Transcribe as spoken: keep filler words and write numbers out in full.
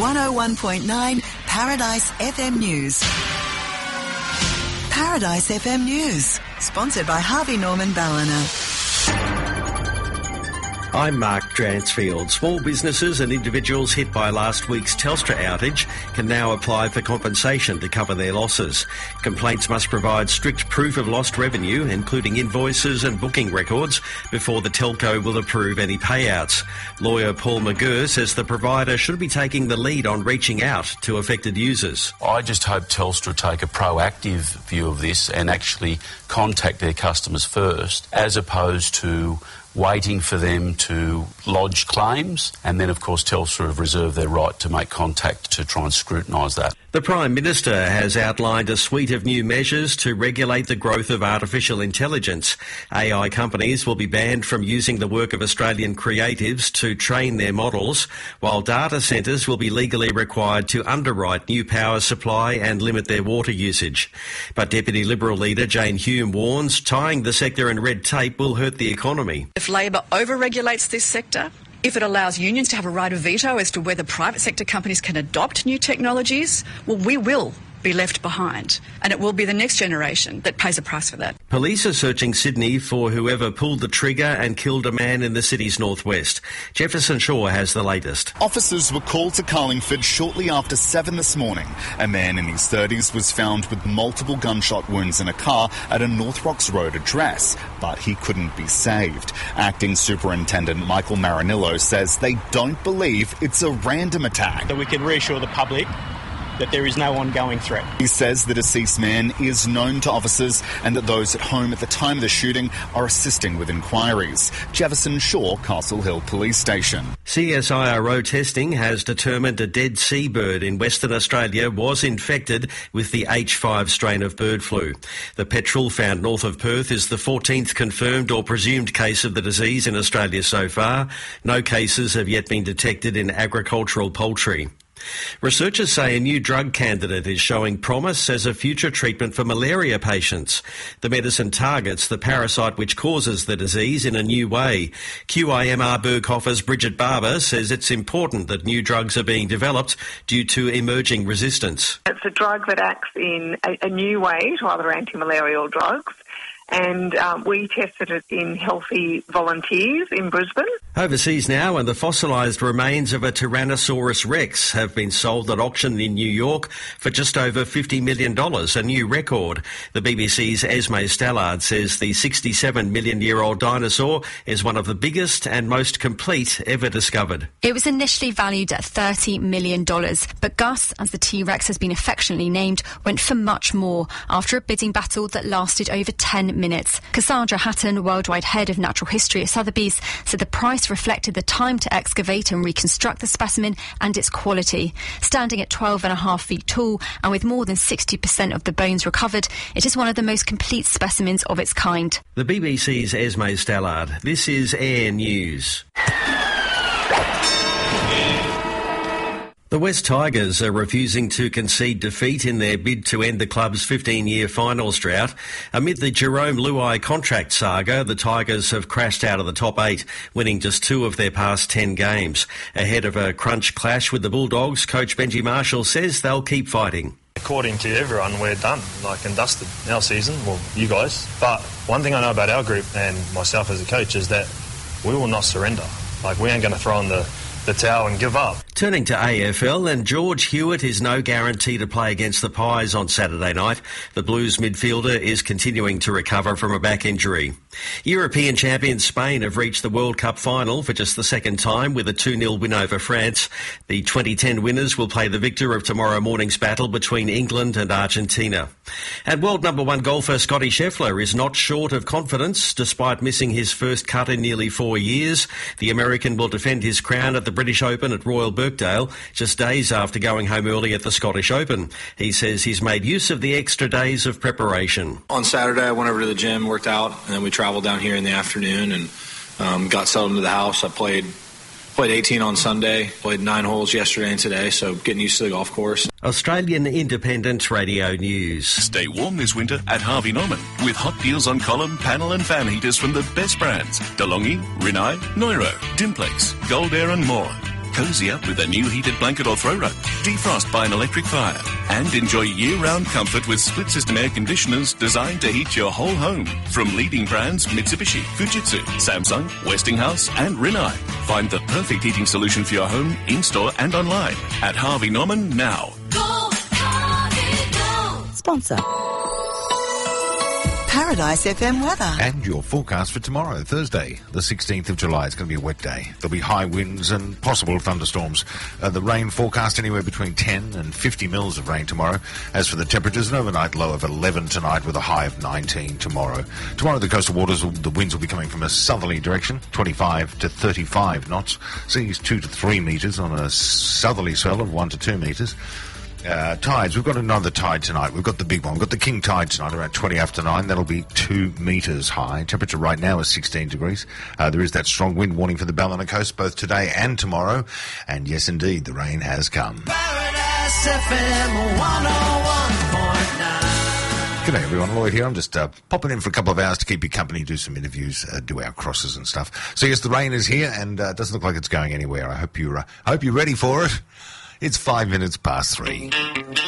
one oh one point nine Paradise F M News. Paradise F M News, sponsored by Harvey Norman Ballina. I'm Mark Dransfield. Small businesses and individuals hit by last week's Telstra outage can now apply for compensation to cover their losses. Complaints must provide strict proof of lost revenue, including invoices and booking records, before the telco will approve any payouts. Lawyer Paul McGurr says the provider should be taking the lead on reaching out to affected users. I just hope Telstra take a proactive view of this and actually contact their customers first, as opposed to waiting for them to lodge claims, and then, of course, Telstra have reserved their right to make contact to try and scrutinise that. The Prime Minister has outlined a suite of new measures to regulate the growth of artificial intelligence. A I companies will be banned from using the work of Australian creatives to train their models, while data centres will be legally required to underwrite new power supply and limit their water usage. But Deputy Liberal leader Jane Hume warns tying the sector in red tape will hurt the economy. If Labor over-regulates this sector, if it allows unions to have a right of veto as to whether private sector companies can adopt new technologies, well, we will be left behind, and it will be the next generation that pays a price for that. Police are searching Sydney for whoever pulled the trigger and killed a man in the city's northwest. Jefferson Shaw has the latest. Officers were called to Carlingford shortly after seven this morning. A man in his thirties was found with multiple gunshot wounds in a car at a North Rocks Road address, but he couldn't be saved. Acting Superintendent Michael Marinillo says they don't believe it's a random attack. That we can reassure the public that there is no ongoing threat. He says the deceased man is known to officers and that those at home at the time of the shooting are assisting with inquiries. Jefferson Shaw, Castle Hill Police Station. C S I R O testing has determined a dead seabird in Western Australia was infected with the H five strain of bird flu. The petrel found north of Perth is the fourteenth confirmed or presumed case of the disease in Australia so far. No cases have yet been detected in agricultural poultry. Researchers say a new drug candidate is showing promise as a future treatment for malaria patients. The medicine targets the parasite which causes the disease in a new way. Q I M R Berghofer's Bridget Barber says it's important that new drugs are being developed due to emerging resistance. It's a drug that acts in a, a new way to other anti-malarial drugs. And um, we tested it in healthy volunteers in Brisbane. Overseas now, and the fossilised remains of a Tyrannosaurus rex have been sold at auction in New York for just over fifty million dollars, a new record. The B B C's Esme Stallard says the sixty-seven million year old dinosaur is one of the biggest and most complete ever discovered. It was initially valued at thirty million dollars, but Gus, as the T-Rex has been affectionately named, went for much more after a bidding battle that lasted over ten minutes. Cassandra Hatton, worldwide head of natural history at Sotheby's, said the price reflected the time to excavate and reconstruct the specimen and its quality. Standing at twelve and a half feet tall and with more than sixty percent of the bones recovered, it is one of the most complete specimens of its kind. The B B C's Esme Stallard. This is Air News. The West Tigers are refusing to concede defeat in their bid to end the club's fifteen-year finals drought. Amid the Jerome Luai contract saga, the Tigers have crashed out of the top eight, winning just two of their past ten games. Ahead of a crunch clash with the Bulldogs, coach Benji Marshall says they'll keep fighting. According to everyone, we're done, like and dusted, our season, well, you guys. But one thing I know about our group and myself as a coach is that we will not surrender. Like, we ain't going to throw in the the towel and give up. Turning to A F L, and George Hewitt is no guarantee to play against the Pies on Saturday night. The Blues midfielder is continuing to recover from a back injury. European champions Spain have reached the World Cup final for just the second time with a two nil win over France. The twenty ten winners will play the victor of tomorrow morning's battle between England and Argentina. And world number one golfer Scottie Scheffler is not short of confidence despite missing his first cut in nearly four years. The American will defend his crown at the British Open at Royal Birkdale just days after going home early at the Scottish Open. He says he's made use of the extra days of preparation. On Saturday, I went over to the gym, worked out, and then we traveled down here in the afternoon and um, got settled into the house. I played played eighteen on Sunday, played nine holes yesterday and today, so getting used to the golf course. Australian Independent Radio News. Stay warm this winter at Harvey Norman with hot deals on column, panel and fan heaters from the best brands. DeLonghi, Rinnai, Neuro, Dimplex, Gold Air and more. Cozy up with a new heated blanket or throw rug. Defrost by an electric fire. And enjoy year-round comfort with split-system air conditioners designed to heat your whole home. From leading brands Mitsubishi, Fujitsu, Samsung, Westinghouse and Rinnai. Find the perfect heating solution for your home, in-store and online at Harvey Norman now. Go, Harvey, go. Sponsor. Paradise F M weather. And your forecast for tomorrow, Thursday, the sixteenth of July. It's going to be a wet day. There'll be high winds and possible thunderstorms. Uh, the rain forecast anywhere between ten and fifty mils of rain tomorrow. As for the temperatures, an overnight low of eleven tonight with a high of nineteen tomorrow. Tomorrow, the coastal waters, will, the winds will be coming from a southerly direction, twenty-five to thirty-five knots. Seas two to three metres on a southerly swell of one to two metres. Uh, tides, we've got another tide tonight. We've got the big one. We've got the king tide tonight around twenty after nine. That'll be two metres high. Temperature right now is sixteen degrees. Uh, there is that strong wind warning for the Ballina coast both today and tomorrow. And yes, indeed, the rain has come. Paradise F M one oh one point nine. G'day everyone, Lloyd here. I'm just uh, popping in for a couple of hours to keep you company, do some interviews, uh, do our crosses and stuff. So yes, the rain is here and uh, it doesn't look like it's going anywhere. I hope you're, uh, I hope you're ready for it. It's five minutes past three.